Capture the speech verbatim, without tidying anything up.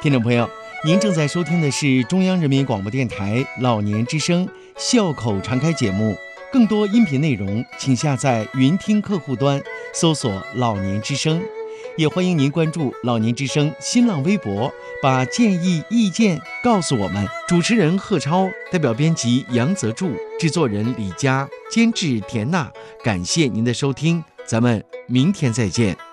听众朋友，您正在收听的是中央人民广播电台老年之声笑口常开节目。更多音频内容，请下载云听客户端，搜索“老年之声”。也欢迎您关注老年之声新浪微博，把建议意见告诉我们。主持人贺超，代表编辑杨泽柱，制作人李佳，监制田娜。感谢您的收听，咱们明天再见。